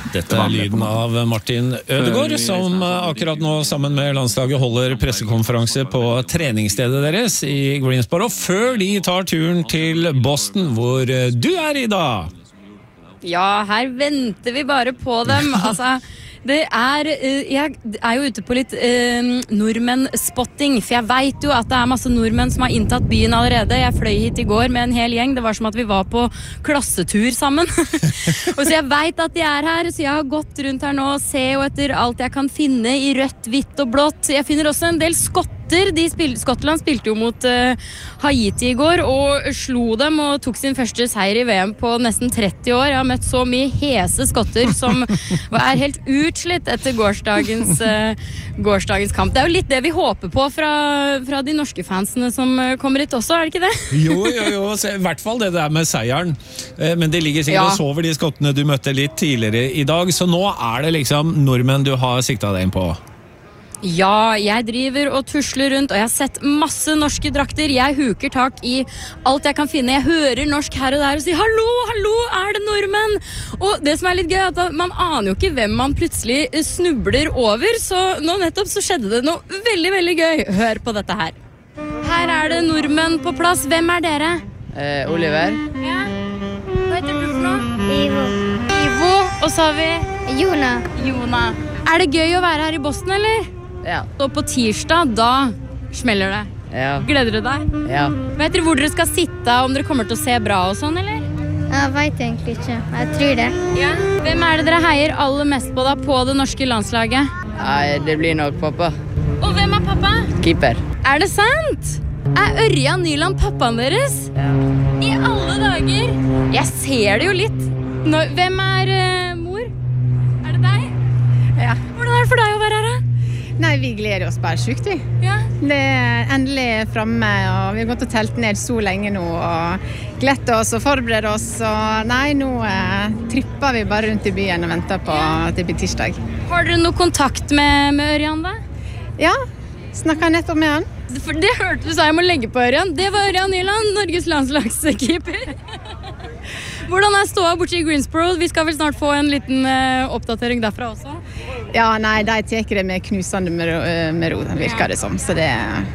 Dette lyden av Martin Ødegaard, som akkurat nå sammen med landslaget holder pressekonferanse på treningsstedet deres i Greensboro, før de tar turen til Boston, hvor du Ida. Ja, her venter vi bare på dem. Altså, jeg er jo ute på litt nordmenn-spotting, for jeg vet jo at det er masse nordmenn som har inntatt byen allerede. Jeg fløy hit i går med en hel gjeng. Det var som at vi var på klassetur sammen. Og så jeg vet at de er her, så jeg har gått rundt her nå og ser jo etter alt jeg kan finne i rødt, hvitt og blått. Jeg finner også en del skotter. Skottland spilte jo mot Haiti i går og slo dem og tok sin første seier i VM på nesten 30 år. Jeg har møtt så mye hese skotter som er helt utslitt etter gårsdagens kamp. Det er jo litt det vi håper på fra de norske fansene som kommer hit også, er det ikke det? Jo, i hvert fall det der med seieren. Men det ligger sikkert og sover de skottene du møtte litt tidligere i dag, så nå er det liksom nordmenn du har siktet deg inn på. Ja, jeg driver og tusler rundt, og jeg har sett masse norske drakter. Jeg huker tak i alt jeg kan finne. Jeg hører norsk her og der og sier hallo, hallo, er det nordmenn? Og det som er litt gøy er at man aner jo ikke hvem man plutselig snubler over, så nå nettopp så skjedde det noe veldig, veldig gøy. Hør på dette her. Her er det nordmenn på plass. Hvem er dere? Oliver. Ja. Hva heter du for noe? Ivo. Og så har vi Jona. Er det gøy å være her i Boston, eller? Ja. Så på tirsdag, da smeller det. Ja. Gleder du deg? Ja. Vet dere hvor dere skal sitte, om dere kommer til å se bra og sånn, eller? Jeg vet egentlig ikke. Jeg tror det. Ja. Hvem er det dere heier aller mest på da, på det norske landslaget? Nei, det blir nok pappa. Og hvem er pappa? Keeper. Er det sant? Er Ørjan Nyland pappaen deres? Ja. I alle dager? Jeg ser det jo litt. Hvem er mor? Er det deg? Ja. Hvordan er det for deg å være her, da? Nei, vi gleder oss bare sykt, vi. Ja. Det er endelig fremme, og vi har gått og telt ned så lenge nå, og gledt oss og forbereder oss, og nei, nå tripper vi bare rundt i byen og venter på at det blir tirsdag. Har dere noe kontakt med Ørjan da? Ja, snakket nettopp med han. For det hørte du sa jeg må legge på Ørjan. Det var Ørjan Nyland, Norges landslagskeeper. Hvordan er ståa borte i Greensboro? Vi skal vel snart få en liten oppdatering derfra også. Ja, nei, de teker det med knusende med ro, virker det som. Så det,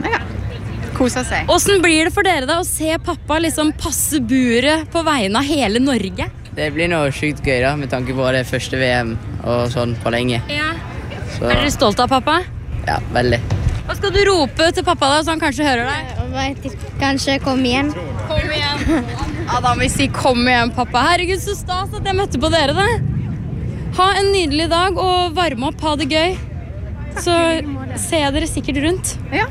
koser seg. Hvordan blir det for dere da å se pappa liksom passe buret på vegne av hele Norge? Det blir noe sykt gøy da, med tanke på det første VM og sånn på lenge. Ja. Så, Er dere stolt av pappa? ja, veldig. Hva skal du rope til pappa da, så han kanskje hører deg? Jeg vet ikke. Kanskje kom igjen. Kom igjen. Ja, da må vi si kom igjen, pappa. Herregud, så stas at jeg møtte på dere da. Ha en nydelig dag og varme opp, ha det gøy. Så ser jeg dere sikkert rundt. Ja.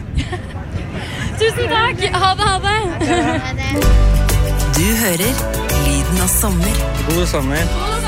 Tusen takk. Ha det. Du hører lyden av sommer. God sommer. God